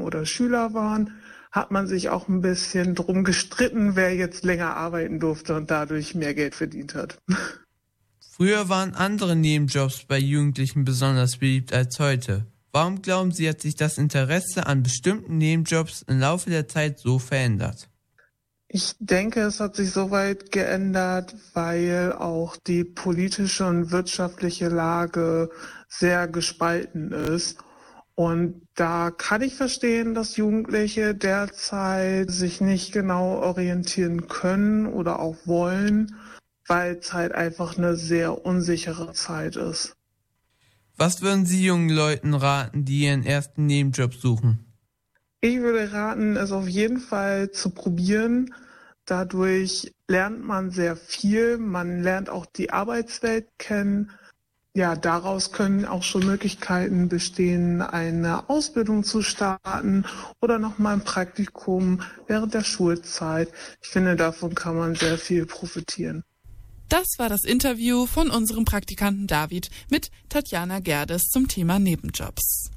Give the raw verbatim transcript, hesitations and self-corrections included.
oder Schüler waren, hat man sich auch ein bisschen drum gestritten, wer jetzt länger arbeiten durfte und dadurch mehr Geld verdient hat. Früher waren andere Nebenjobs bei Jugendlichen besonders beliebt als heute. Warum glauben Sie, hat sich das Interesse an bestimmten Nebenjobs im Laufe der Zeit so verändert? Ich denke, es hat sich soweit geändert, weil auch die politische und wirtschaftliche Lage sehr gespalten ist. Und da kann ich verstehen, dass Jugendliche derzeit sich nicht genau orientieren können oder auch wollen, weil es halt einfach eine sehr unsichere Zeit ist. Was würden Sie jungen Leuten raten, die ihren ersten Nebenjob suchen? Ich würde raten, es auf jeden Fall zu probieren. Dadurch lernt man sehr viel, man lernt auch die Arbeitswelt kennen. Ja, daraus können auch schon Möglichkeiten bestehen, eine Ausbildung zu starten oder nochmal ein Praktikum während der Schulzeit. Ich finde, davon kann man sehr viel profitieren. Das war das Interview von unserem Praktikanten David mit Tatjana Gerdes zum Thema Nebenjobs.